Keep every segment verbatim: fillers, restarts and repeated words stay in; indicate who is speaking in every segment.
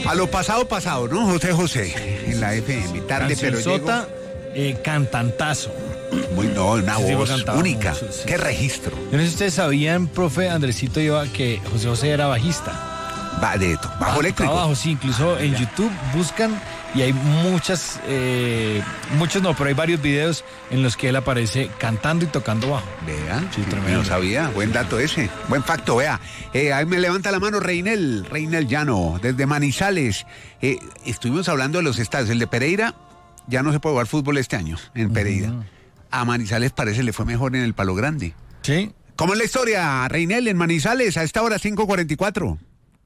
Speaker 1: A lo pasado, pasado, ¿no? José José, en la F M, tarde pero
Speaker 2: Sota, eh, cantantazo.
Speaker 1: Muy, no, una
Speaker 2: Ese
Speaker 1: voz única.
Speaker 2: mucho, sí.
Speaker 1: Qué registro.
Speaker 2: Yo no sé si ustedes sabían, profe Andresito Iba, que José José era bajista.
Speaker 1: Va de bajo
Speaker 2: Bajo
Speaker 1: eléctrico.
Speaker 2: Abajo, sí, incluso en YouTube buscan y hay muchas, eh, muchos no, pero hay varios videos en los que él aparece cantando y tocando bajo.
Speaker 1: Vea,
Speaker 2: Sí,
Speaker 1: sí,
Speaker 2: tremendo.
Speaker 1: no sabía, buen dato ese, buen facto, vea. Eh, ahí me levanta la mano Reinel, Reinel Llano, desde Manizales. Eh, estuvimos hablando de los estadios, el de Pereira, ya no se puede jugar fútbol este año, en Pereira. Uh-huh. A Manizales parece le fue mejor en el Palo Grande.
Speaker 2: Sí.
Speaker 1: ¿Cómo es la historia, Reinel, en Manizales, a esta hora cinco cuarenta y cuatro?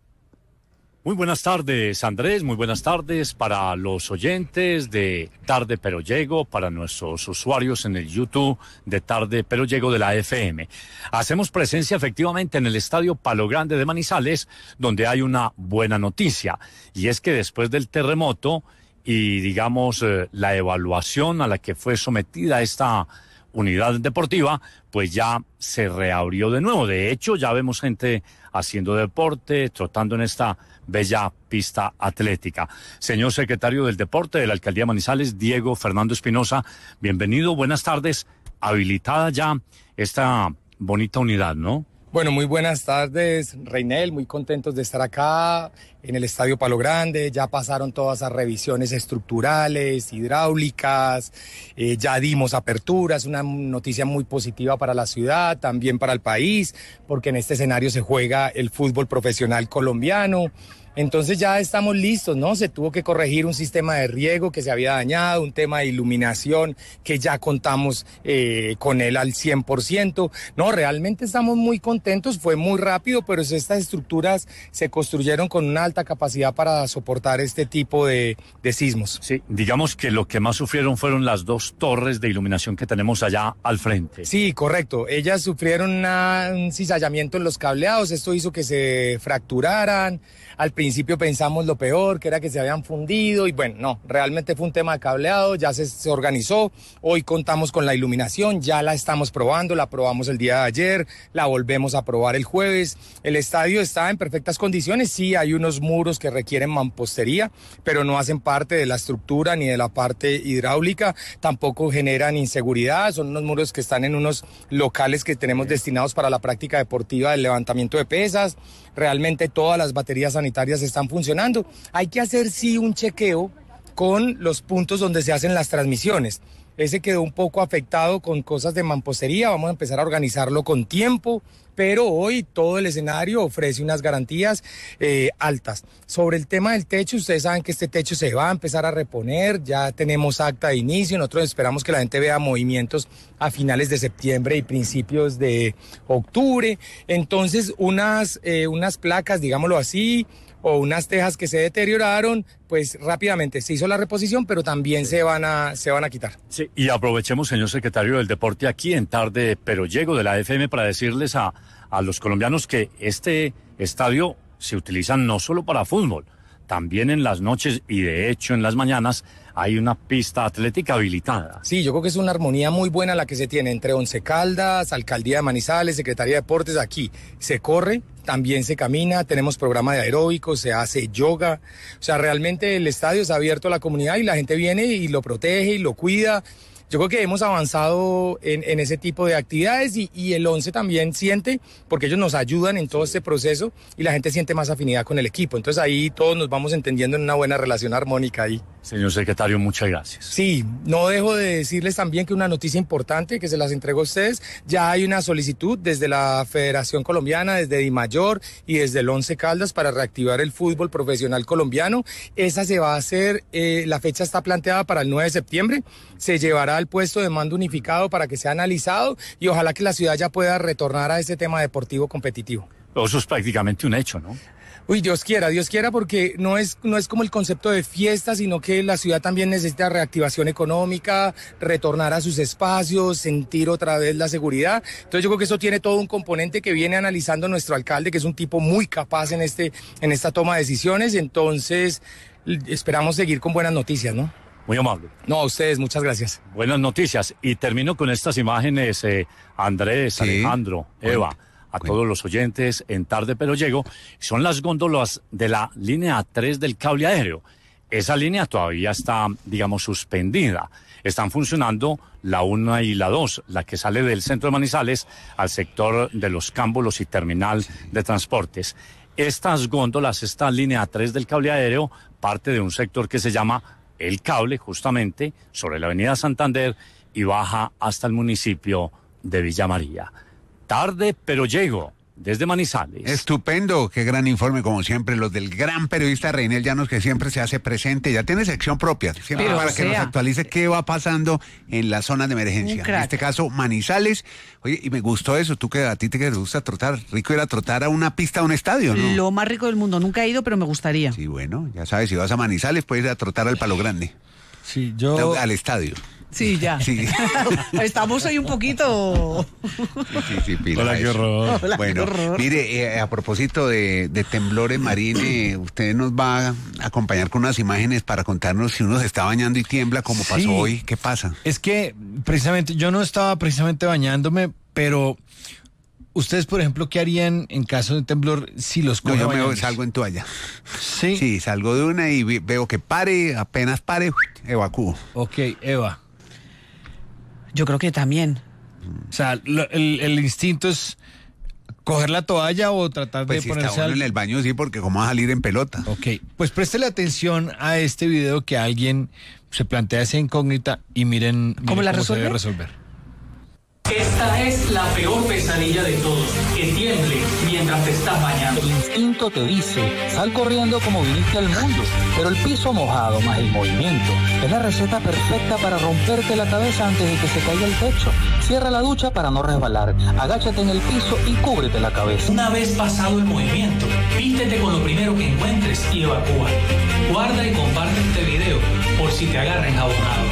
Speaker 3: Muy buenas tardes, Andrés, muy buenas tardes para los oyentes de Tarde Pero Llego, para nuestros usuarios en el YouTube de Tarde Pero Llego de la F M. Hacemos presencia efectivamente en el Estadio Palo Grande de Manizales, donde hay una buena noticia, y es que después del terremoto y, digamos, eh, la evaluación a la que fue sometida esta unidad deportiva, pues ya se reabrió de nuevo. De hecho, ya vemos gente haciendo deporte, trotando en esta bella pista atlética. Señor secretario del Deporte de la Alcaldía de Manizales, Diego Fernando Espinosa, bienvenido, buenas tardes. Habilitada ya esta bonita unidad, ¿no?
Speaker 4: Bueno, muy buenas tardes, Reinel, muy contentos de estar acá en el Estadio Palo Grande. Ya pasaron todas las revisiones estructurales, hidráulicas, eh, ya dimos aperturas, una noticia muy positiva para la ciudad, también para el país, porque en este escenario se juega el fútbol profesional colombiano. Entonces ya estamos listos, ¿no? Se tuvo que corregir un sistema de riego que se había dañado, un tema de iluminación que ya contamos eh, con él al cien por ciento. No, realmente estamos muy contentos, fue muy rápido, pero estas estructuras se construyeron con una alta capacidad para soportar este tipo de, de sismos.
Speaker 3: Sí, digamos que lo que más sufrieron fueron las dos torres de iluminación que tenemos allá al frente.
Speaker 4: Sí, correcto. Ellas sufrieron una, un cizallamiento en los cableados, esto hizo que se fracturaran. Al principio pensamos lo peor, que era que se habían fundido y bueno, no, realmente fue un tema de cableado, ya se, se organizó, hoy contamos con la iluminación, ya la estamos probando, la probamos el día de ayer, la volvemos a probar el jueves, el estadio está en perfectas condiciones, sí hay unos muros que requieren mampostería, pero no hacen parte de la estructura ni de la parte hidráulica, tampoco generan inseguridad, son unos muros que están en unos locales que tenemos destinados para la práctica deportiva del levantamiento de pesas, realmente todas las baterías sanitarias están funcionando. Hay que hacer sí un chequeo con los puntos donde se hacen las transmisiones. Ese quedó un poco afectado con cosas de mampostería, vamos a empezar a organizarlo con tiempo, pero hoy todo el escenario ofrece unas garantías eh, altas. Sobre el tema del techo, ustedes saben que este techo se va a empezar a reponer, ya tenemos acta de inicio, nosotros esperamos que la gente vea movimientos a finales de septiembre y principios de octubre, entonces unas, eh, unas placas, digámoslo así, o unas tejas que se deterioraron, pues rápidamente se hizo la reposición, pero también se van a, se van a quitar.
Speaker 3: Sí, y aprovechemos, señor secretario del Deporte, aquí en Tarde Pero Llego de la F M para decirles a, a los colombianos que este estadio se utiliza no solo para fútbol, también en las noches y de hecho en las mañanas hay una pista atlética habilitada.
Speaker 4: Sí, yo creo que es una armonía muy buena la que se tiene entre Once Caldas, Alcaldía de Manizales, Secretaría de Deportes. Aquí se corre, también se camina, tenemos programa de aeróbicos, se hace yoga. O sea, realmente el estadio es abierto a la comunidad y la gente viene y lo protege y lo cuida. Yo creo que hemos avanzado en, en ese tipo de actividades y, y el Once también siente, porque ellos nos ayudan en todo este proceso y la gente siente más afinidad con el equipo. Entonces ahí todos nos vamos entendiendo en una buena relación armónica ahí.
Speaker 3: Señor secretario, muchas gracias.
Speaker 4: Sí, no dejo de decirles también que una noticia importante que se las entrego a ustedes, ya hay una solicitud desde la Federación Colombiana, desde Dimayor y desde el Once Caldas para reactivar el fútbol profesional colombiano. Esa se va a hacer, eh, la fecha está planteada para el nueve de septiembre, se llevará al puesto de mando unificado para que sea analizado y ojalá que la ciudad ya pueda retornar a ese tema deportivo competitivo.
Speaker 3: Eso es prácticamente un hecho, ¿no?
Speaker 4: Uy, Dios quiera, Dios quiera, porque no es, no es como el concepto de fiesta, sino que la ciudad también necesita reactivación económica, retornar a sus espacios, sentir otra vez la seguridad. Entonces yo creo que eso tiene todo un componente que viene analizando nuestro alcalde, que es un tipo muy capaz en, este, en esta toma de decisiones. Entonces esperamos seguir con buenas noticias, ¿no?
Speaker 3: Muy amable.
Speaker 4: No, a ustedes, muchas gracias.
Speaker 3: Buenas noticias. Y termino con estas imágenes, eh, Andrés,
Speaker 1: sí.
Speaker 3: Alejandro, Eva. a todos los oyentes en Tarde Pero Llego, son las góndolas de la línea tres del cable aéreo. Esa línea todavía está, digamos, suspendida. Están funcionando la una y la dos, la que sale del centro de Manizales al sector de Los Cámbulos y terminal de transportes. Estas góndolas, esta línea tres del cable aéreo, parte de un sector que se llama El Cable, justamente, sobre la avenida Santander, y baja hasta el municipio de Villa María. Tarde Pero Llego, desde Manizales.
Speaker 1: Estupendo, qué gran informe, como siempre, los del gran periodista Reinel Llanos, que siempre se hace presente, ya tiene sección propia, siempre
Speaker 5: Pero
Speaker 1: para
Speaker 5: sea.
Speaker 1: que nos actualice qué va pasando en las zonas de emergencia. En este caso, Manizales. Oye, y me gustó eso, tú que a ti te gusta trotar, rico ir a trotar a una pista, a un estadio, ¿no?
Speaker 5: Lo más rico del mundo, nunca he ido, pero me gustaría.
Speaker 1: Sí, bueno, ya sabes, si vas a Manizales, puedes ir a trotar al Palo Grande,
Speaker 2: Sí, yo...
Speaker 1: al estadio.
Speaker 5: Sí, ya.
Speaker 1: Sí.
Speaker 5: Estamos hoy un poquito...
Speaker 1: Sí, sí, sí, Pilar,
Speaker 2: Hola, qué
Speaker 1: eso.
Speaker 2: horror.
Speaker 5: Hola,
Speaker 1: Bueno,
Speaker 5: qué horror.
Speaker 1: mire, eh, a propósito de, de temblores, Marín, eh, usted nos va a acompañar con unas imágenes para contarnos si uno se está bañando y tiembla, como pasó
Speaker 2: Sí.
Speaker 1: hoy. ¿Qué pasa?
Speaker 2: Es que precisamente, yo no estaba precisamente bañándome, pero ustedes, por ejemplo, ¿qué harían en caso de temblor si los
Speaker 1: No,
Speaker 2: coge
Speaker 1: yo me
Speaker 2: bañándose?
Speaker 1: salgo en toalla.
Speaker 2: Sí.
Speaker 1: Sí, salgo de una y vi- veo que pare, apenas pare, evacúo.
Speaker 2: Ok, Eva.
Speaker 5: Yo creo que también.
Speaker 2: O sea, lo- el, el instinto es coger la toalla o tratar
Speaker 1: Pues
Speaker 2: de
Speaker 1: si está
Speaker 2: ponerse
Speaker 1: uno
Speaker 2: al...
Speaker 1: en el baño, sí, porque como va a salir en pelota.
Speaker 2: Ok, pues préstele atención a este video que alguien se plantea esa incógnita y miren, miren
Speaker 5: ¿Cómo la
Speaker 2: se
Speaker 5: resuelve?
Speaker 2: debe resolver.
Speaker 6: Esta es la peor pesadilla de todos, que tiemble mientras te estás bañando.
Speaker 7: El instinto te dice, sal corriendo como viniste al mundo, pero el piso mojado más el movimiento es la receta perfecta para romperte la cabeza antes de que se caiga el techo. Cierra la ducha para no resbalar, agáchate en el piso y cúbrete la cabeza.
Speaker 6: Una vez pasado el movimiento, vístete con lo primero que encuentres y evacúa. Guarda y comparte este video por si te agarran jabonado.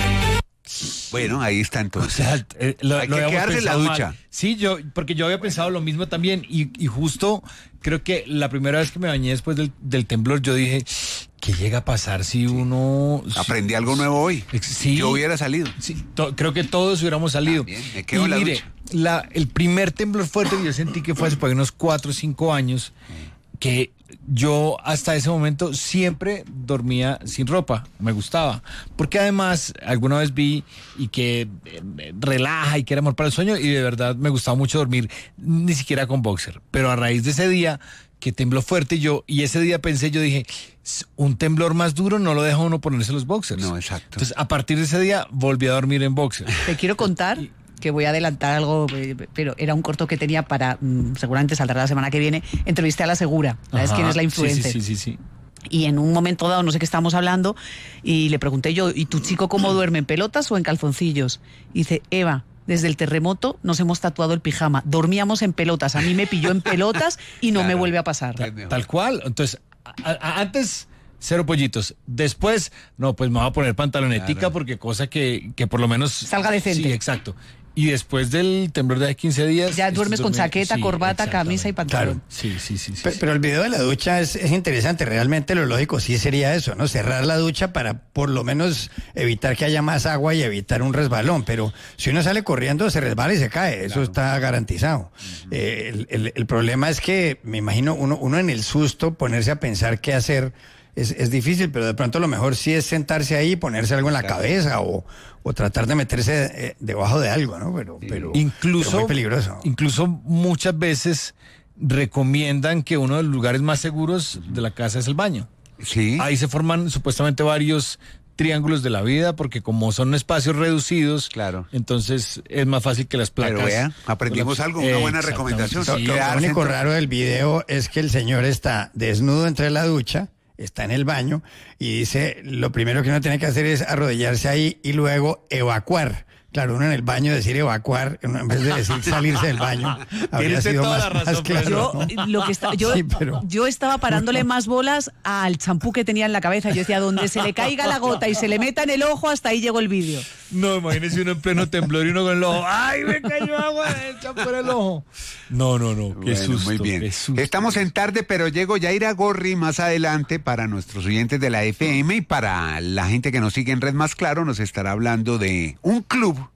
Speaker 1: Bueno, ahí está
Speaker 2: O
Speaker 1: entonces.
Speaker 2: sea, eh, lo,
Speaker 1: Hay
Speaker 2: lo
Speaker 1: que
Speaker 2: habíamos
Speaker 1: quedarse en la
Speaker 2: pensado
Speaker 1: ducha.
Speaker 2: mal. Sí, yo, porque yo había pensado lo mismo también y, y justo creo que la primera vez que me bañé después del, del temblor, yo dije, ¿qué llega a pasar si uno...
Speaker 1: Aprendí algo nuevo hoy.
Speaker 2: Ex- sí.
Speaker 1: Yo hubiera salido.
Speaker 2: Sí, to- creo que todos hubiéramos salido.
Speaker 1: También, me quedo
Speaker 2: y
Speaker 1: en la
Speaker 2: mire,
Speaker 1: ducha.
Speaker 2: la- el primer temblor fuerte que yo sentí que fue hace por ahí unos cuatro o cinco años, que yo hasta ese momento siempre dormía sin ropa, me gustaba, porque además alguna vez vi y que eh, relaja y que era amor para el sueño y de verdad me gustaba mucho dormir, ni siquiera con boxer, pero a raíz de ese día que tembló fuerte yo, y ese día pensé, yo dije, "S- un temblor más duro no lo deja uno ponerse los boxers".
Speaker 1: No, exacto.
Speaker 2: Entonces a partir de ese día volví a dormir en boxer.
Speaker 5: Te quiero contar que voy a adelantar algo, eh, pero era un corto que tenía para, mm, seguramente saldrá la semana que viene, entrevisté a la Segura, ¿sabes
Speaker 2: Ajá.
Speaker 5: quién es la
Speaker 2: Sí,
Speaker 5: influencer?
Speaker 2: Sí, sí, sí, sí.
Speaker 5: Y en un momento dado, no sé qué estábamos hablando, y le pregunté yo, ¿y tu chico cómo duerme, en pelotas o en calzoncillos? Y dice, Eva, desde el terremoto nos hemos tatuado el pijama, dormíamos en pelotas, a mí me pilló en pelotas y no me
Speaker 1: Claro.
Speaker 5: vuelve a pasar.
Speaker 1: Es mejor.
Speaker 2: Tal cual. Entonces, a- a- antes cero pollitos. Después, no, pues me voy a poner pantalonetica
Speaker 1: Claro.
Speaker 2: porque cosa que, que por lo menos...
Speaker 5: Salga decente.
Speaker 2: Sí, exacto. Y después del temblor de hace quince días...
Speaker 5: Ya
Speaker 2: esto
Speaker 5: duermes
Speaker 2: es
Speaker 5: con
Speaker 2: dormir-
Speaker 5: chaqueta,
Speaker 2: sí,
Speaker 5: corbata,
Speaker 2: exactamente.
Speaker 5: camisa y pantalón.
Speaker 2: Sí, sí, sí. sí,
Speaker 8: Pe-
Speaker 2: sí.
Speaker 8: Pero el video de la ducha es, es interesante. Realmente lo lógico sí sería eso, ¿no? Cerrar la ducha para por lo menos evitar que haya más agua y evitar un resbalón. Pero si uno sale corriendo, se resbala y se cae. Eso está garantizado. Eh, el, el- el problema es que, me imagino, uno, uno en el susto, ponerse a pensar qué hacer es, es difícil, pero de pronto lo mejor sí es sentarse ahí y ponerse algo en la cabeza o, o tratar de meterse eh, debajo de algo, ¿no? Pero, pero,
Speaker 2: Incluso,
Speaker 8: pero muy peligroso.
Speaker 2: incluso muchas veces recomiendan que uno de los lugares más seguros de la casa es el baño.
Speaker 1: Sí.
Speaker 2: Ahí se forman supuestamente varios triángulos de la vida porque como son espacios reducidos,
Speaker 1: Claro.
Speaker 2: entonces es más fácil que las placas...
Speaker 1: Pero vea, aprendimos algo, una buena
Speaker 2: Exactamente,
Speaker 1: recomendación.
Speaker 8: Lo,
Speaker 2: sí.
Speaker 8: lo
Speaker 1: Quedarse
Speaker 8: único
Speaker 1: en-
Speaker 8: raro del video es que el señor está desnudo entre la ducha, está en el baño y dice lo primero que uno tiene que hacer es arrodillarse ahí y luego evacuar. Claro, uno en el baño decir evacuar, uno en vez de decir salirse del baño, habría
Speaker 2: usted
Speaker 8: sido
Speaker 2: toda
Speaker 8: más,
Speaker 2: la razón,
Speaker 8: más claro.
Speaker 5: Yo,
Speaker 8: ¿no?
Speaker 5: lo que está, yo,
Speaker 8: Sí, pero-
Speaker 5: yo estaba parándole más bolas al champú que tenía en la cabeza. Yo decía, donde se le caiga la gota y se le meta en el ojo, hasta ahí llegó el vídeo.
Speaker 2: No, imagínese uno en pleno temblor y uno con el ojo. ¡Ay, me cayó agua del champú en el ojo! No, no, no. Qué
Speaker 1: Bueno,
Speaker 2: susto.
Speaker 1: muy bien.
Speaker 2: Qué susto.
Speaker 1: Estamos en tarde, pero llego Yaira Gorri más adelante para nuestros oyentes de la F M y para la gente que nos sigue en Red Más Claro nos estará hablando de un club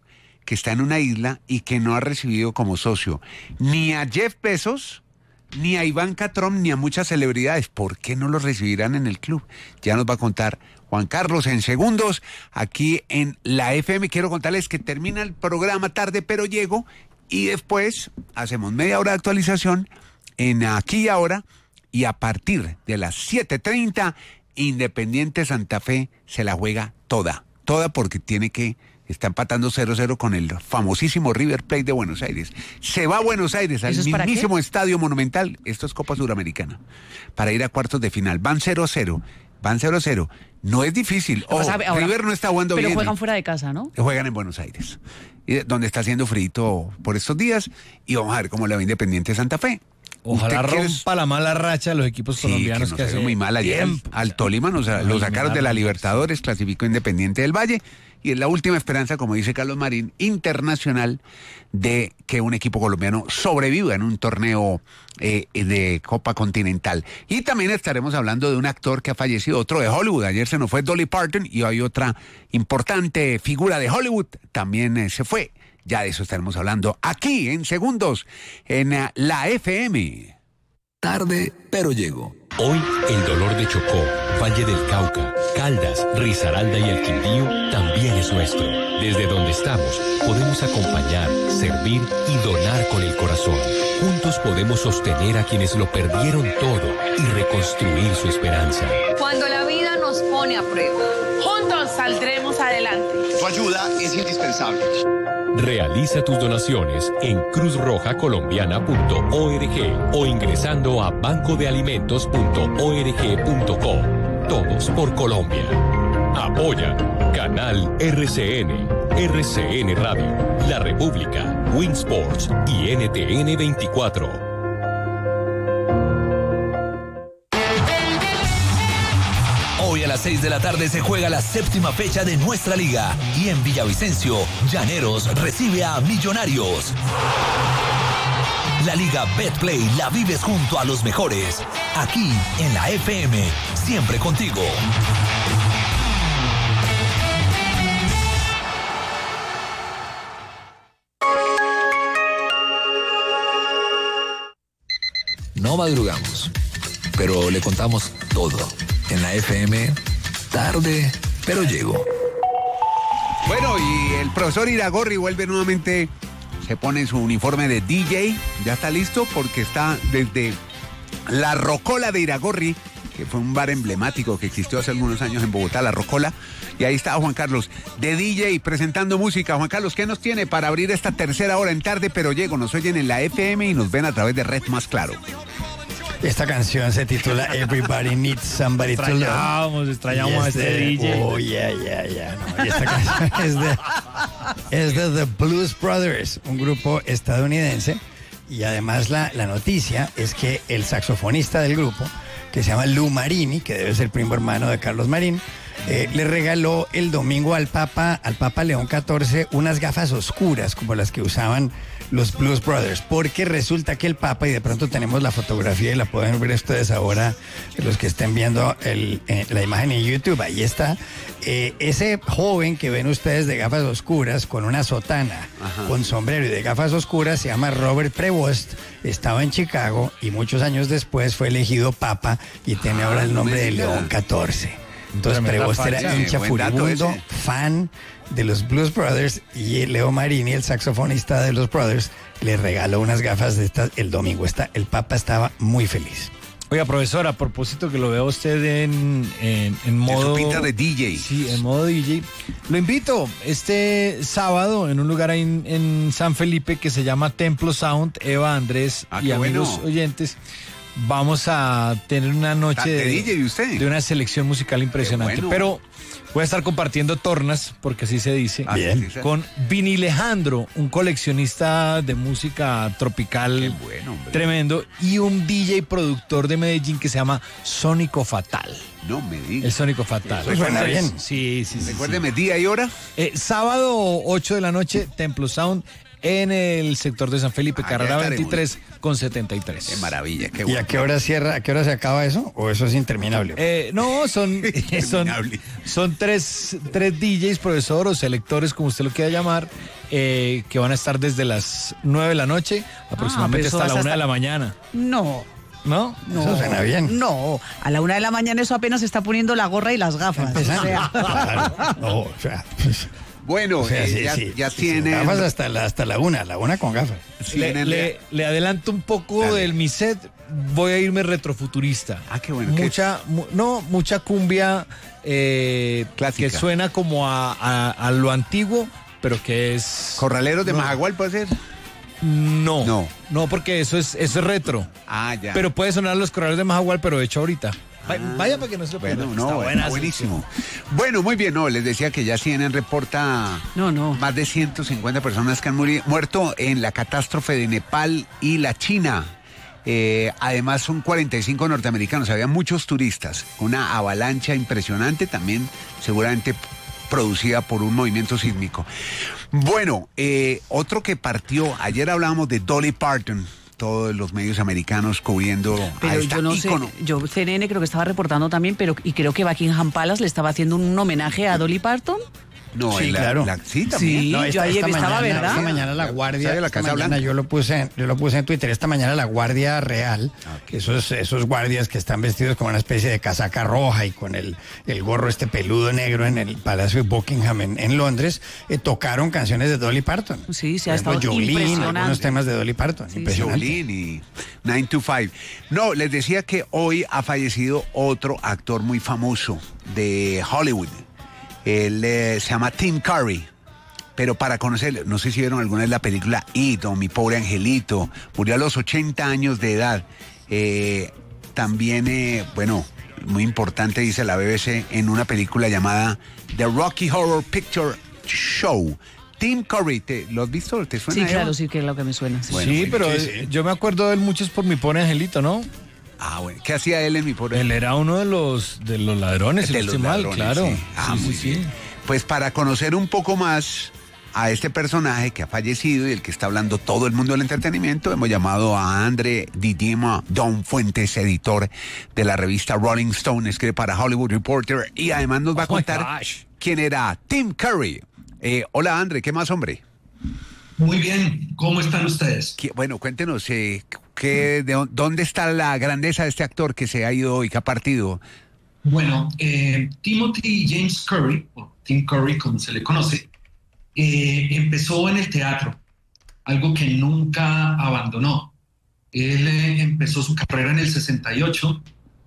Speaker 1: que está en una isla y que no ha recibido como socio ni a Jeff Bezos, ni a Ivanka Trump, ni a muchas celebridades. ¿Por qué no los recibirán en el club? Ya nos va a contar Juan Carlos en segundos aquí en la F M. Quiero contarles que termina el programa tarde, pero llego, y después hacemos media hora de actualización en Aquí y Ahora, y a partir de las siete treinta, Independiente Santa Fe se la juega toda, toda porque tiene que, está empatando cero cero con el famosísimo River Plate de Buenos Aires. Se va a Buenos Aires, al mismísimo Estadio Monumental, esto es Copa Suramericana, para ir a cuartos de final. Van cero cero, van cero cero. No es difícil. Oh, ahora, River no está jugando
Speaker 5: pero
Speaker 1: bien.
Speaker 5: Pero juegan fuera de casa, ¿no?
Speaker 1: Juegan en Buenos Aires, donde está haciendo frito por estos días, y vamos a ver cómo le va Independiente Santa Fe.
Speaker 2: Ojalá rompa la mala racha de los equipos colombianos.
Speaker 1: Sí,
Speaker 2: que,
Speaker 1: que hace muy mal ayer. Al, al Tolima nos, lo sacaron de la Libertadores, clasificó Independiente del Valle, y es la última esperanza, como dice Carlos Marín, internacional, de que un equipo colombiano sobreviva en un torneo eh, de Copa Continental. Y también estaremos hablando de un actor que ha fallecido, otro de Hollywood. Ayer se nos fue Dolly Parton, y hoy otra importante figura de Hollywood también eh, se fue. Ya de eso estaremos hablando aquí en segundos en uh, la F M.
Speaker 9: Tarde, pero llego. Hoy el dolor de Chocó, Valle del Cauca, Caldas, Risaralda y el Quindío también es nuestro. Desde donde estamos podemos acompañar, servir y donar con el corazón. Juntos podemos sostener a quienes lo perdieron todo y reconstruir su esperanza.
Speaker 10: Cuando la vida nos pone a prueba, juntos saldremos adelante.
Speaker 11: Tu ayuda es indispensable.
Speaker 9: Realiza tus donaciones en cruz roja colombiana punto org o ingresando a banco de alimentos punto org punto co. Todos por Colombia. Apoya Canal R C N, R C N Radio, La República, Winsports y N T N veinticuatro. Hoy a las seis de la tarde se juega la séptima fecha de nuestra liga y en Villavicencio, Llaneros recibe a Millonarios. La Liga Betplay la vives junto a los mejores, aquí en la F M, siempre contigo. No madrugamos, pero le contamos todo. En la F M, tarde, pero llego.
Speaker 1: Bueno, y el profesor Iragorri vuelve nuevamente, se pone su uniforme de D J, ya está listo porque está desde La Rocola de Iragorri, que fue un bar emblemático que existió hace algunos años en Bogotá, La Rocola, y ahí está Juan Carlos de D J presentando música. Juan Carlos, ¿qué nos tiene para abrir esta tercera hora en Tarde Pero Llego? Nos oyen en la F M y nos ven a través de Red Más Claro.
Speaker 8: Esta canción se titula Everybody Needs Somebody to Love.
Speaker 2: Extrañamos, extrañamos a este D J.
Speaker 8: Oh, yeah, yeah, yeah. No, y esta canción es de, es de The Blues Brothers, un grupo estadounidense. Y además la, la noticia es que el saxofonista del grupo, que se llama Lou Marini, que debe ser primo hermano de Carlos Marín, eh, le regaló el domingo al Papa, al Papa León catorce, unas gafas oscuras como las que usaban los Blues Brothers, porque resulta que el Papa, y de pronto tenemos la fotografía y la pueden ver ustedes ahora, los que estén viendo el, eh, la imagen en YouTube, ahí está, eh, ese joven que ven ustedes de gafas oscuras, con una sotana, ajá, con sombrero y de gafas oscuras, se llama Robert Prevost, estaba en Chicago y muchos años después fue elegido Papa y tiene ah, ahora el nombre de León catorce. Entonces Prevost era hincha furibundo, fan de los Blues Brothers, y Leo Marini, el saxofonista de los Brothers, le regaló unas gafas de estas el domingo. Está, el Papa estaba muy feliz.
Speaker 2: Oiga, profesor, a propósito que lo veo usted en, en, en modo...
Speaker 1: De su pinta de D J.
Speaker 2: Sí, en modo D J. Lo invito este sábado en un lugar ahí en, en San Felipe que se llama Templo Sound. Eva, Andrés ah, y amigos bueno. oyentes, vamos a tener una noche de,
Speaker 1: de, D J de, usted.
Speaker 2: de una selección musical impresionante. Bueno. Pero voy a estar compartiendo tornas, porque así se dice,
Speaker 1: Bien.
Speaker 2: con Vini Alejandro, un coleccionista de música tropical
Speaker 1: bueno,
Speaker 2: tremendo, y un D J productor de Medellín que se llama Sónico Fatal.
Speaker 1: No me digas.
Speaker 2: El Sónico Fatal.
Speaker 8: Pues suena bien.
Speaker 2: Sí, sí, sí.
Speaker 1: Recuérdeme,
Speaker 2: sí.
Speaker 1: día y hora.
Speaker 2: Eh, sábado, ocho de la noche, Templo Sound. en el sector de San Felipe,
Speaker 1: Ah,
Speaker 2: carrera
Speaker 1: ya estaremos.
Speaker 2: veintitrés con setenta y tres.
Speaker 1: Qué maravilla, qué
Speaker 8: ¿Y
Speaker 1: bueno.
Speaker 8: a qué hora cierra, a qué hora se acaba eso? ¿O eso es interminable?
Speaker 2: Eh, no, son, son,
Speaker 1: Interminable.
Speaker 2: son tres, tres D Js, profesor, o selectores, como usted lo quiera llamar, eh, que van a estar desde las nueve de la noche aproximadamente
Speaker 5: pero eso
Speaker 2: hasta la
Speaker 5: vas
Speaker 2: una de
Speaker 5: hasta-
Speaker 2: la mañana.
Speaker 5: No.
Speaker 2: ¿No?
Speaker 5: No,
Speaker 8: Eso suena bien.
Speaker 5: No, a la una de la mañana eso apenas se está poniendo la gorra y las gafas. O
Speaker 8: Empezando.
Speaker 5: sea,
Speaker 8: Claro. No, o sea, pues,
Speaker 1: Bueno,
Speaker 8: o sea,
Speaker 1: eh,
Speaker 8: sí,
Speaker 1: ya,
Speaker 8: sí,
Speaker 1: ya
Speaker 8: sí,
Speaker 1: tienen...
Speaker 8: gafas hasta la, hasta la una, la una con gafas.
Speaker 2: Le,
Speaker 1: tienen-
Speaker 2: le- le adelanto un poco
Speaker 1: Dale.
Speaker 2: del mi set, voy a irme retrofuturista.
Speaker 1: Ah, qué bueno. ¿qué
Speaker 2: Mucha, mu- no, mucha cumbia eh,
Speaker 1: Clásica.
Speaker 2: que suena como a, a- a lo antiguo, pero que es...
Speaker 1: es? ¿Corraleros de
Speaker 2: No.
Speaker 1: Majagual puede ser?
Speaker 2: No,
Speaker 1: No.
Speaker 2: no, porque eso es, eso es retro.
Speaker 1: Ah, ya.
Speaker 2: Pero puede sonar los corraleros de Majagual, pero hecho ahorita. Va- Vaya para que no se lo
Speaker 1: Bueno,
Speaker 2: pierdan.
Speaker 1: no,
Speaker 2: Está
Speaker 1: está
Speaker 2: buena,
Speaker 1: buenísimo. Bueno, muy bien, no, les decía que ya C N N reporta
Speaker 5: no, no.
Speaker 1: más de ciento cincuenta personas que han muri- muerto en la catástrofe de Nepal y la China. Eh, además son cuarenta y cinco norteamericanos, había muchos turistas, una avalancha impresionante también seguramente producida por un movimiento sísmico. Bueno, eh, otro que partió, ayer hablábamos de Dolly Parton, todos los medios americanos cubriendo a
Speaker 5: Pero
Speaker 1: esta
Speaker 5: yo no
Speaker 1: ícono.
Speaker 5: sé, yo C N N creo que estaba reportando también, pero y creo que Buckingham Palace le estaba haciendo un homenaje a Dolly Parton.
Speaker 1: No,
Speaker 8: Sí,
Speaker 1: en la-
Speaker 8: claro.
Speaker 1: la- sí, también.
Speaker 5: Sí, yo ayer estaba, ¿verdad?
Speaker 8: Esta mañana la
Speaker 1: ¿Sabe
Speaker 8: Guardia,
Speaker 1: de la
Speaker 8: esta
Speaker 1: Casa
Speaker 8: mañana
Speaker 1: Blanca?
Speaker 8: yo lo puse, en- yo lo puse en Twitter, esta mañana la Guardia Real, que esos, esos guardias que están vestidos como una especie de casaca roja y con el, el gorro este peludo negro en el Palacio de Buckingham en, en Londres, eh, tocaron canciones de Dolly Parton.
Speaker 5: Sí, se ha
Speaker 8: Por ejemplo,
Speaker 5: estado
Speaker 8: Jolene,
Speaker 5: impresionante.
Speaker 8: algunos temas de Dolly Parton.
Speaker 5: Sí.
Speaker 8: Impresionante.
Speaker 1: Jolene y nine to five. No, les decía que hoy ha fallecido otro actor muy famoso de Hollywood. Él eh, se llama Tim Curry. Pero para conocerle, no sé si vieron alguna vez la película It o Mi Pobre Angelito, murió a los ochenta años de edad. Eh, también, eh, bueno, muy importante, dice la B B C, en una película llamada The Rocky Horror Picture Show. Tim Curry, ¿te, ¿lo has visto? ¿Te suena?
Speaker 5: Sí,
Speaker 1: Eva?
Speaker 5: claro, sí que es lo que me suena. sí.
Speaker 1: Bueno,
Speaker 2: sí,
Speaker 1: bueno,
Speaker 2: pero
Speaker 8: sí,
Speaker 2: eh,
Speaker 8: sí.
Speaker 2: yo me acuerdo de él muchos por mi pobre angelito, ¿no?
Speaker 1: Ah, bueno, ¿qué hacía él en Mi Pobre
Speaker 2: Él era uno de los de los ladrones, si
Speaker 1: De
Speaker 2: no
Speaker 1: los
Speaker 2: estoy mal,
Speaker 1: ladrones,
Speaker 2: claro.
Speaker 1: sí. Ah,
Speaker 2: Sí,
Speaker 1: muy
Speaker 2: sí,
Speaker 1: bien.
Speaker 2: sí.
Speaker 1: Pues para conocer un poco más a este personaje que ha fallecido y el que está hablando todo el mundo del entretenimiento, hemos llamado a André Didima Don Fuentes, editor de la revista Rolling Stone, escribe para Hollywood Reporter y además nos va a
Speaker 2: Oh my
Speaker 1: contar
Speaker 2: gosh.
Speaker 1: quién era Tim Curry. Eh, hola André, ¿qué más, hombre?
Speaker 12: Muy bien, ¿cómo están ustedes?
Speaker 1: ¿Qué- bueno, cuéntenos, eh, ¿qué, de, dó- ¿dónde está la grandeza de este actor que se ha ido y que ha partido?
Speaker 12: Bueno, eh, Timothy James Curry, o Tim Curry como se le conoce, eh, empezó en el teatro, algo que nunca abandonó. Él eh, empezó su carrera en el sesenta y ocho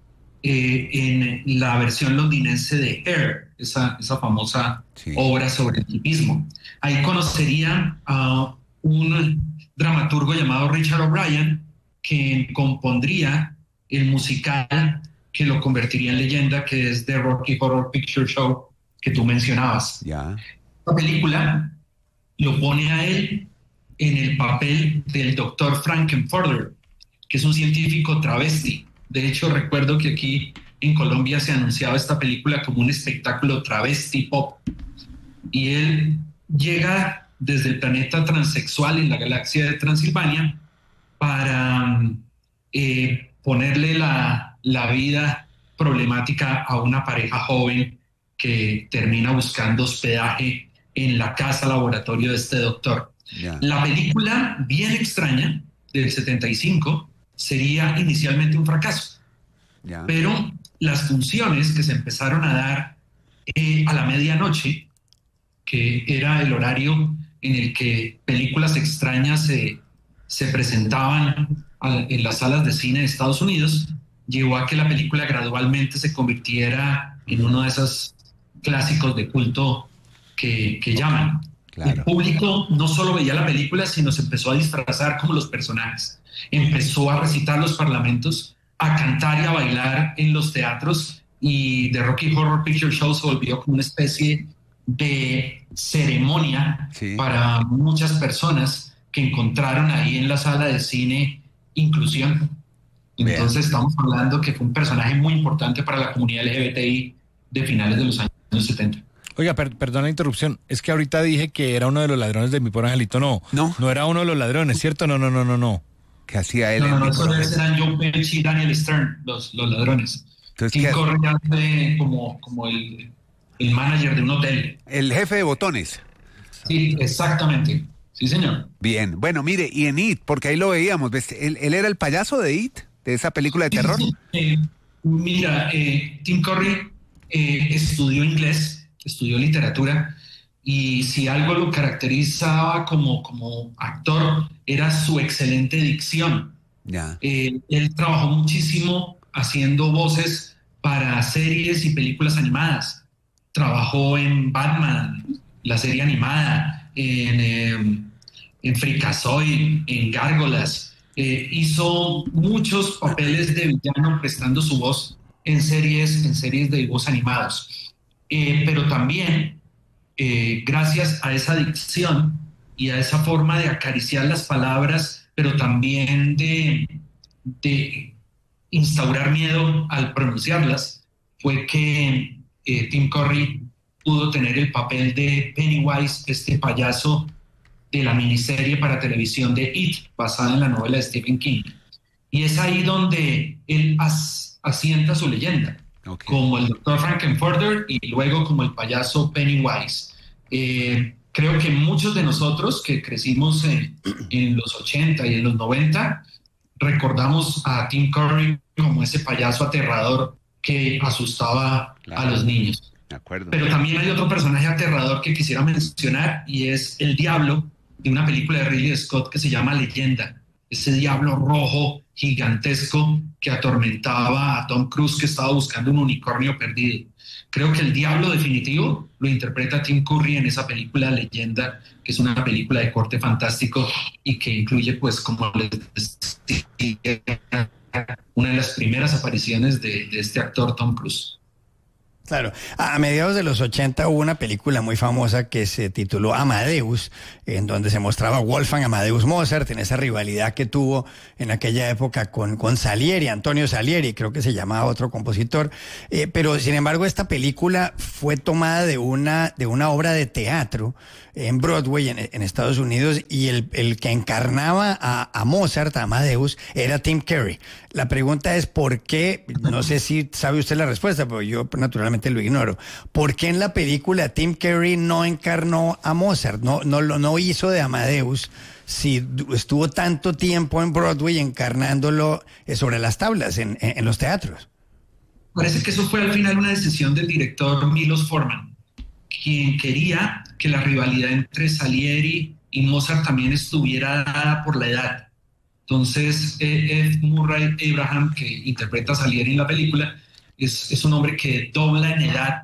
Speaker 12: eh, en la versión londinense de Hair, esa, esa famosa
Speaker 1: Sí.
Speaker 12: obra sobre el hipismo. Ahí conocería a un dramaturgo llamado Richard O'Brien, que compondría el musical que lo convertiría en leyenda, que es The Rocky Horror Picture Show, que tú mencionabas.
Speaker 1: Ya.
Speaker 12: La película lo pone a él en el papel del doctor Frankenfurter, que es un científico travesti. De hecho, recuerdo que aquí en Colombia se anunciaba esta película como un espectáculo travesti pop. Y él llega desde el planeta transexual en la galaxia de Transilvania para eh, ponerle la, la vida problemática a una pareja joven que termina buscando hospedaje en la casa laboratorio de este doctor.
Speaker 1: Ya.
Speaker 12: La película, bien extraña, del setenta y cinco, sería inicialmente un fracaso,
Speaker 1: Ya.
Speaker 12: pero las funciones que se empezaron a dar eh, a la medianoche, que era el horario en el que películas extrañas se, se presentaban a- en las salas de cine de Estados Unidos, llevó a que la película gradualmente se convirtiera en uno de esos clásicos de culto que, que llaman. El
Speaker 1: Claro.
Speaker 12: público no solo veía la película, sino se empezó a disfrazar como los personajes. Empezó a recitar los parlamentos, a cantar y a bailar en los teatros, y The Rocky Horror Picture Show se volvió como una especie de ceremonia
Speaker 1: Sí.
Speaker 12: para muchas personas que encontraron ahí en la sala de cine inclusión. Entonces estamos hablando que fue un personaje muy importante para la comunidad L G B T I de finales de los años setenta.
Speaker 2: Oiga, per, perdón la interrupción, es que ahorita dije que era uno de los ladrones de Mi Pobre Angelito, no.
Speaker 1: No.
Speaker 2: No era uno de los ladrones, ¿cierto? No, no, no, no, no.
Speaker 1: ¿Qué hacía él?
Speaker 12: No,
Speaker 1: en
Speaker 12: no, no,
Speaker 1: Mi
Speaker 12: esos
Speaker 1: Pobre
Speaker 12: eran Joe Pesci y Daniel Stern, los, los ladrones.
Speaker 1: Entonces,
Speaker 12: Tim
Speaker 1: ¿qué?
Speaker 12: Curry hace como, como el, el manager de un hotel.
Speaker 1: El jefe de botones.
Speaker 12: Sí, exactamente. Sí, señor.
Speaker 1: Bien, bueno, mire, y en It, porque ahí lo veíamos, ¿ves? ¿Él, él era el payaso de It, de esa película de terror?
Speaker 12: Sí, sí. Eh, mira, eh, Tim Curry eh, estudió inglés, estudió literatura, y si algo lo caracterizaba como, como actor era su excelente dicción.
Speaker 1: Ya.
Speaker 12: Eh, él trabajó muchísimo haciendo voces para series y películas animadas. Trabajó en Batman, la serie animada, en, eh, en Freakazoid, en Gárgolas. Eh, hizo muchos papeles de villano prestando su voz en series, en series de dibujos animados. Eh, pero también, eh, gracias a esa dicción y a esa forma de acariciar las palabras, pero también de, de instaurar miedo al pronunciarlas, fue que eh, Tim Curry pudo tener el papel de Pennywise, este payaso de la miniserie para televisión de It, basada en la novela de Stephen King. Y es ahí donde él as, asienta su leyenda, okay, como el doctor Frankenfurter y luego como el payaso Pennywise. Eh, creo que muchos de nosotros que crecimos en, en los ochenta y en los noventa, recordamos a Tim Curry como ese payaso aterrador que asustaba, claro, a los niños.
Speaker 1: De acuerdo.
Speaker 12: Pero también hay otro personaje aterrador que quisiera mencionar y es el diablo de una película de Ridley Scott que se llama Leyenda. Ese diablo rojo gigantesco que atormentaba a Tom Cruise, que estaba buscando un unicornio perdido. Creo que el diablo definitivo lo interpreta Tim Curry en esa película Leyenda, que es una película de corte fantástico y que incluye, pues, como les decía, una de las primeras apariciones de, de este actor Tom Cruise.
Speaker 8: Claro, a mediados de los ochenta hubo una película muy famosa que se tituló Amadeus, en donde se mostraba Wolfgang Amadeus Mozart en esa rivalidad que tuvo en aquella época con, con Salieri, Antonio Salieri, creo que se llamaba otro compositor, eh, pero sin embargo esta película fue tomada de una, de una obra de teatro en Broadway, en, en Estados Unidos, y el, el que encarnaba a, a Mozart, a Amadeus, era Tim Curry. La pregunta es ¿por qué? No sé si sabe usted la respuesta, pero yo naturalmente lo ignoro. ¿Por qué en la película Tim Curry no encarnó a Mozart, no, no, no hizo de Amadeus, si estuvo tanto tiempo en Broadway encarnándolo sobre las tablas, en, en, en los teatros?
Speaker 12: Parece que eso fue al final una decisión del director Milos Forman, quien quería que la rivalidad entre Salieri y Mozart también estuviera dada por la edad. Entonces, Ed Murray Abraham, que interpreta a Salieri en la película, es, es un hombre que dobla en edad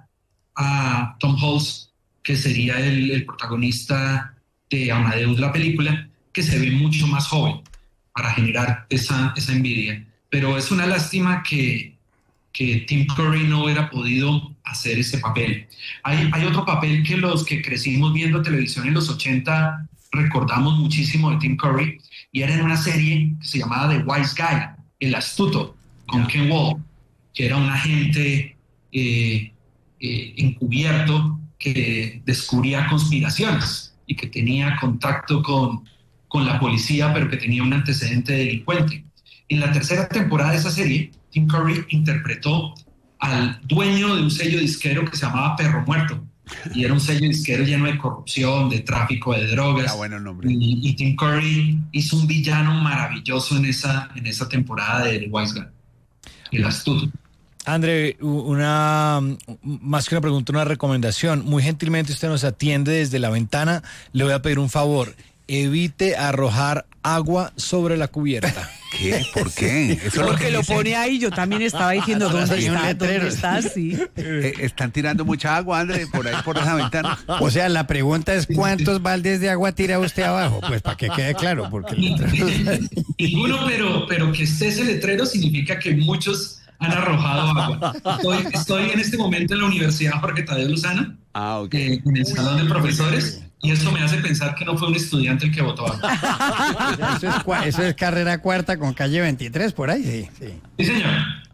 Speaker 12: a Tom Hulce, que sería el, el protagonista de Amadeus, la película, que se ve mucho más joven para generar esa, esa envidia. Pero es una lástima que, que Tim Curry no hubiera podido hacer ese papel. Hay, hay otro papel que los que crecimos viendo televisión en los ochenta recordamos muchísimo de Tim Curry, y era en una serie que se llamaba The Wise Guy, El Astuto, con Ken Wall, que era un agente eh, eh, encubierto que descubría conspiraciones y que tenía contacto con, con la policía, pero que tenía un antecedente delincuente. En la tercera temporada de esa serie, Tim Curry interpretó al dueño de un sello disquero que se llamaba Perro Muerto, y era un sello disquero lleno de corrupción, de tráfico de drogas.
Speaker 1: Ah, bueno, nombre.
Speaker 12: Y, y Tim Curry hizo un villano maravilloso en esa, en esa temporada de The Wise Guy, El Astuto.
Speaker 2: André, una más que una pregunta, una recomendación. Muy gentilmente usted nos atiende desde la ventana. Le voy a pedir un favor. Evite arrojar agua sobre la cubierta.
Speaker 1: ¿Qué? ¿Por qué?
Speaker 5: Eso es porque lo pone ahí. Yo también estaba diciendo, ¿dónde está? ¿Dónde está? Sí.
Speaker 1: Eh, están tirando mucha agua, André, por ahí, por esa ventana.
Speaker 8: O sea, la pregunta es, ¿cuántos baldes de agua tira usted abajo? Pues para que quede claro, porque...
Speaker 12: Ninguno, pero, pero que esté ese letrero significa que muchos han arrojado agua. Estoy, estoy en este momento en la Universidad Jorge Tadeo Lozano,
Speaker 1: ah, okay.
Speaker 12: eh, en el salón de profesores, y eso me hace pensar que no fue un estudiante el que votó agua.
Speaker 8: Eso es, eso es carrera cuarta con calle veintitrés, por ahí, sí. Sí,
Speaker 12: sí señor.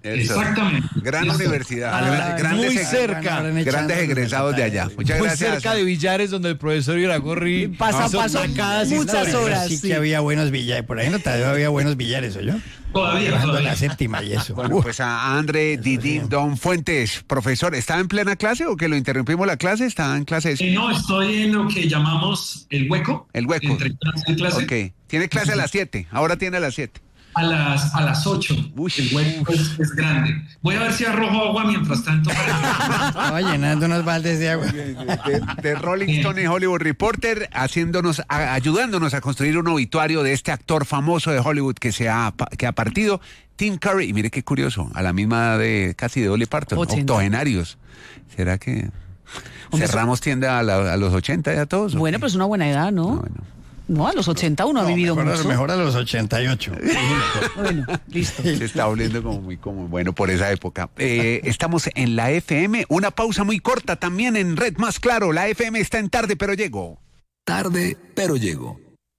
Speaker 1: Eso.
Speaker 12: Exactamente.
Speaker 1: Gran
Speaker 12: Listo.
Speaker 1: universidad.
Speaker 2: Ah,
Speaker 1: Gra- grandes
Speaker 2: muy
Speaker 1: egres-
Speaker 2: cerca.
Speaker 1: Grandes egresados de allá. Muchas
Speaker 2: Muy
Speaker 1: gracias.
Speaker 2: cerca de Billares, donde el profesor Iragorri
Speaker 5: Pasa,
Speaker 2: hizo
Speaker 5: pasó
Speaker 2: tacadas y
Speaker 5: muchas
Speaker 2: historias.
Speaker 5: horas.
Speaker 8: Sí,
Speaker 5: sí.
Speaker 8: que había buenos billares. Por ahí no todavía había buenos billares, ¿o yo?
Speaker 12: Todavía,
Speaker 8: Bajando a
Speaker 12: todavía.
Speaker 8: la séptima y eso.
Speaker 1: Bueno,
Speaker 8: Uf.
Speaker 1: pues a André Didín Don Fuentes, profesor, ¿estaba en plena clase o que lo interrumpimos la clase? ¿Estaba en clase?
Speaker 12: Eh, no, estoy en lo que llamamos el hueco.
Speaker 1: El hueco.
Speaker 12: Entre clase y clase.
Speaker 1: Ok. Tiene clase a las siete. Ahora tiene a las siete.
Speaker 12: A las, a las ocho.
Speaker 1: Uy.
Speaker 12: El hueco es, es grande. Voy a ver si arrojo agua mientras tanto.
Speaker 8: Estaba llenando unos baldes de agua.
Speaker 1: De, de Rolling Stone y Hollywood Reporter, haciéndonos, a- ayudándonos a construir un obituario de este actor famoso de Hollywood que se ha, pa- que ha partido, Tim Curry. Y mire qué curioso, a la misma edad de casi de Dolly Parton,
Speaker 5: ochenta.
Speaker 1: octogenarios. ¿Será que
Speaker 5: Hombre,
Speaker 1: cerramos tienda a, la- a los ochenta ya todos? o
Speaker 5: Bueno,
Speaker 1: qué?
Speaker 5: pues una buena edad, ¿no?
Speaker 1: No, bueno.
Speaker 5: No, a los ochenta uno ha vivido
Speaker 8: mejor,
Speaker 5: mucho.
Speaker 8: mejor a los ochenta y ocho.
Speaker 5: Bueno, listo.
Speaker 1: Se está volviendo como muy como bueno por esa época. Eh, estamos en la F M, una pausa muy corta también en Red Más Claro. La F M está en tarde, pero llego.
Speaker 13: Tarde, pero llego.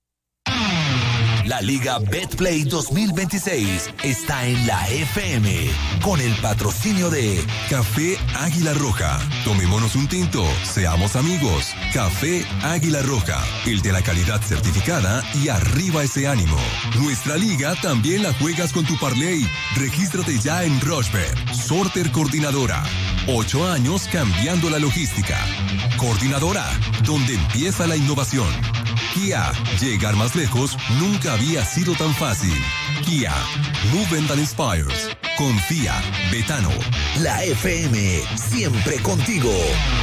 Speaker 13: La Liga Betplay dos mil veintiséis está en la F M con el patrocinio de
Speaker 14: Café Águila Roja. Tomémonos un tinto, seamos amigos. Café Águila Roja, el de la calidad certificada y arriba ese ánimo. Nuestra liga también la juegas con tu parlay. Regístrate ya en Rochebet. Sorter Coordinadora. Ocho años cambiando la logística. Coordinadora, donde empieza la innovación. Kia, llegar más lejos nunca había sido tan fácil. Kia, Movement that Inspires. Confía, Betano.
Speaker 13: la F M, siempre contigo.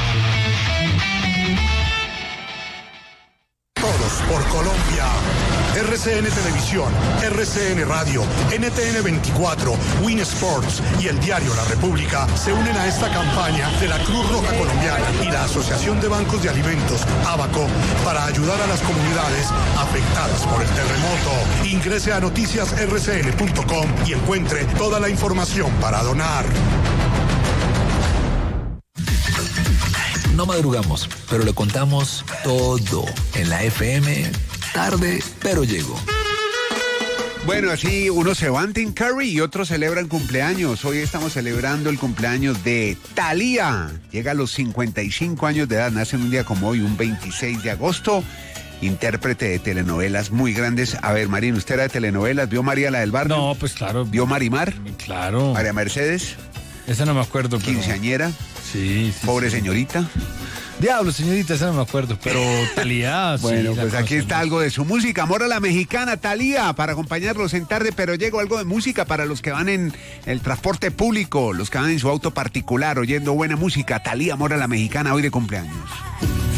Speaker 15: Todos por Colombia. R C N Televisión, R C N Radio, N T N veinticuatro, Win Sports y el diario La República se unen a esta campaña de la Cruz Roja Colombiana y la Asociación de Bancos de Alimentos, ABACO, para ayudar a las comunidades afectadas por el terremoto. Ingrese a noticias r c n punto com y encuentre toda la información para donar.
Speaker 13: No madrugamos, pero le contamos todo en la F M. Tarde, pero llego.
Speaker 1: Bueno, así unos se van Tim Curry y otros celebran cumpleaños. Hoy estamos celebrando el cumpleaños de Thalía. Llega a los cincuenta y cinco años de edad, nace en un día como hoy, un veintiséis de agosto. Intérprete de telenovelas muy grandes. A ver, Marín, ¿usted era de telenovelas? ¿Vio María la del Barrio?
Speaker 2: No, pues claro.
Speaker 1: ¿Vio Marimar?
Speaker 2: Claro.
Speaker 1: ¿María Mercedes?
Speaker 2: Esa no me acuerdo. Pero...
Speaker 1: ¿Quinceañera?
Speaker 2: Sí, sí.
Speaker 1: ¿Pobre
Speaker 2: sí.
Speaker 1: señorita?
Speaker 2: Diablo, señorita, esa no me acuerdo, pero Thalía, sí.
Speaker 1: Bueno,
Speaker 2: la
Speaker 1: pues aquí
Speaker 2: conocemos.
Speaker 1: está algo de su música. Amor a la mexicana, Thalía, para acompañarlos en tarde, pero llego algo de música para los que van en el transporte público, los que van en su auto particular oyendo buena música. Thalía, Amor a la mexicana, hoy de cumpleaños.